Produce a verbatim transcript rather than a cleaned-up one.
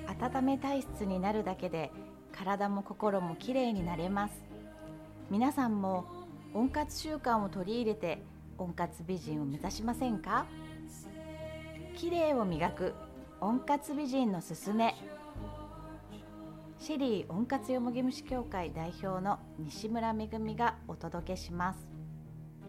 温め体質になるだけで体も心もきれいになれます。皆さんも温活習慣を取り入れて温活美人を目指しませんか？きれいを磨く温活美人のすすめ。シェリー温活よもぎ虫協会代表の西村めぐみがお届けします。